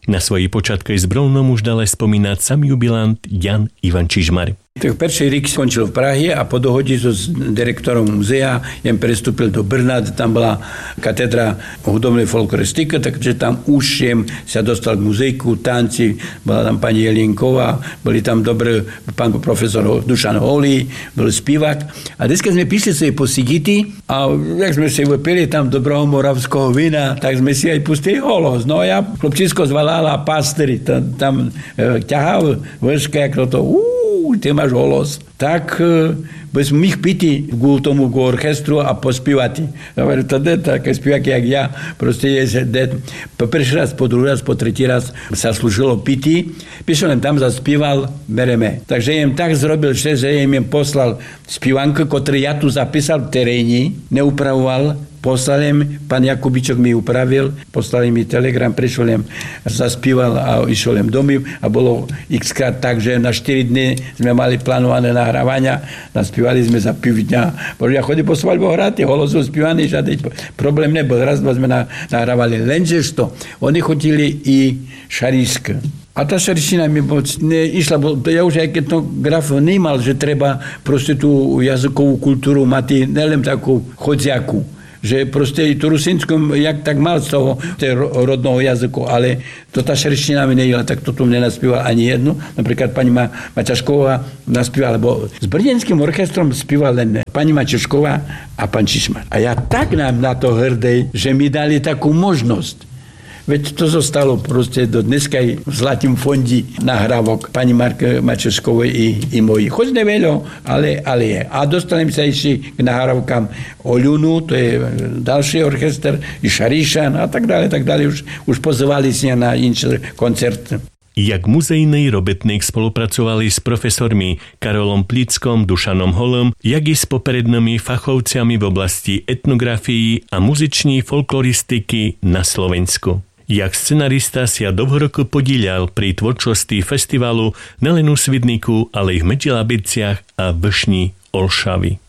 Na svojej počiatke s Brownom už dal spomínať sam jubilant Jan Ivan Čižmar. Tak prvý rok skončil v Prahe a po dohodě s direktorom muzea jen prestúpil do Brna, tam bola katedra hudobnej folkloristiky, takže tam už jem sa dostal k muzejku, tanci, bola tam pani Jelienková, boli tam dobrý pán profesor Dušan Holý, bol spívak. A dneska sme prišli si po Sigity a jak sme si vypili tam dobrého moravského vína, tak sme si aj pustili Holos. No ja chlopčisko zvalala pastry, tam ťahal vrška, jak to ty máš Holos. Tak by som ich piti k tomu k orchestru a pospívati. Dobre, to je také spívaky, jak ja. Proste je po prvý raz, po druhý raz, po tretí raz sa slúžilo piti. Píšel len tam zaspíval, bereme. Takže jem tak zrobil, že jem poslal spívanku, ktorý ja tu zapísal v teréni, neupravoval, poslal im, pán Jakubičok mi upravil, poslal mi telegram, prišiel im, zaspíval a išiel im domov a bolo xkrát tak, že na 4 dny sme mali plánované nahrávania, naspívali sme za 5 dňa. Bože, ja chodím po svadbu hrať, Holosov spívaný, žiadny problém nebol. Raz sme nahrávali, lenže to. Oni chodili i šarísk. A tá šariština mi neišla, ja už aj keď to graf nemal, že treba proste tú jazykovú kultúru mať nelen takú chodziaku. Že proste tú rusínsku, jak tak mal z toho rodného jazyku, ale to tá šariština mi nejela, tak to tu nenaspíval ani jednu. Napríklad pani Maťašková naspívala, lebo s brněnským orchestrom spíval len pani Maťašková a pán Čižmar. A ja tak nám na to hrdej, že mi dali takú možnosť. Veď to zostalo proste do dneska aj v Zlatým fondi nahrávok pani Marke Mačeškovej i moji. Choď neveľo, ale je. A dostanem sa ešte k nahrávkam Oľunu, to je ďalší orchester, i Šaríšan a tak ďalej. Už pozvali si na inšie koncert. Jak muzejný robotník spolupracovali s profesormi Karolom Plíckom, Dušanom Holom, jak i s poprednými fachovcami v oblasti etnografii a muzičnej folkloristiky na Slovensku. Jak scenarista sa dlhoroku podíľal pri tvorčosti festivalu nelen u Svidníku, ale i v Medžilabiciach a Vršni Olšavy.